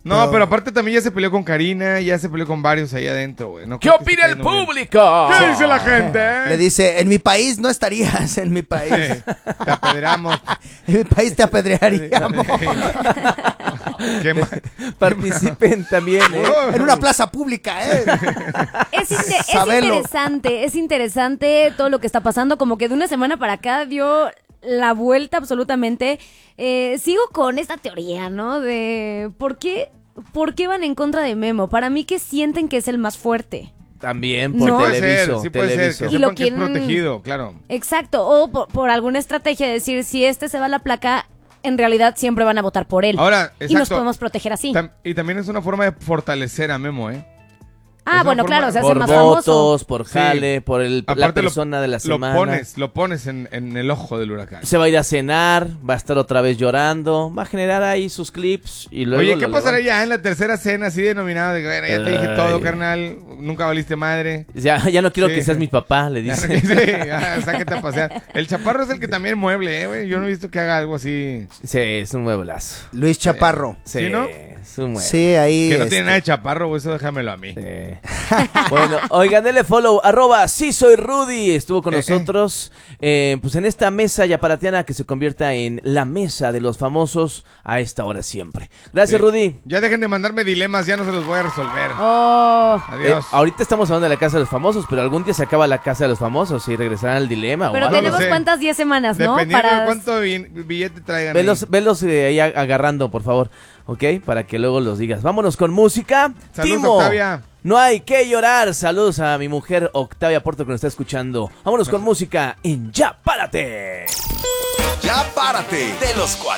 No, pero aparte también ya se peleó con Karina, ya se peleó con varios ahí adentro, güey. No ¿Qué creo que opina se el esté yendo público? bien. ¿Qué dice la gente? Le dice, en mi país no estarías, en mi país. Te apedreamos. En mi país te apedrearíamos. ¿Qué más? Participen también, ¿eh? En una plaza pública, ¿eh? Sabelo. Es interesante todo lo que está pasando, como que de una semana para acá dio la vuelta absolutamente. Sigo con esta teoría, ¿no? De ¿por qué van en contra de Memo? Para mí que sienten que es el más fuerte. También por No. Puede ser, Televiso. sí puede ser, Televiso. que Y lo sepan que es quieren- protegido, claro. Exacto, o por alguna estrategia de decir, si este se va a la placa, en realidad siempre van a votar por él. Ahora, y nos exacto. podemos proteger así. Y también es una forma de fortalecer a Memo, ¿eh? Ah, una bueno, forma- claro, se hace Por más famoso. votos, por Sí. jale, por la Aparte persona de la semana. Lo pones en el ojo del huracán. Se va a ir a cenar, va a estar otra vez llorando, va a generar ahí sus clips y luego... Oye, ¿qué lo pasará levanta. ya en la tercera cena así denominada? De, bueno, ya te dije Ay. todo, carnal, nunca valiste madre. Ya no quiero Sí. que seas mi papá, le Ya, dice. sí, ya, sáquete a pasear. El Chaparro es el que también mueble, güey. Yo no he visto que haga algo así. Sí, es un mueblazo. Luis Chaparro. Sí, ¿Sí, no? es un mueble. Sí, ahí. Que no tiene nada de Chaparro, güey. Eso déjamelo a mí. Sí. Bueno, oigan, denle follow, @sí soy Rudy, estuvo con nosotros, pues en esta mesa yaparatiana que se convierta en la mesa de los famosos a esta hora siempre. Gracias, Sí. Rudy. Ya dejen de mandarme dilemas, ya no se los voy a resolver. Oh, Adiós. Ahorita estamos hablando de la casa de los famosos, pero algún día se acaba la casa de los famosos y regresarán al dilema pero o algo. tenemos sé. cuántas 10 semanas, ¿no? Dependiendo Para de cuánto billete traigan. Velos ahí agarrando, por favor, ¿ok? Para que luego los digas. Vámonos con música. Saludos, Timo, Octavia. no hay que llorar. Saludos a mi mujer Octavia Porto que nos está escuchando. Vámonos con música en Ya Párate. Ya párate de los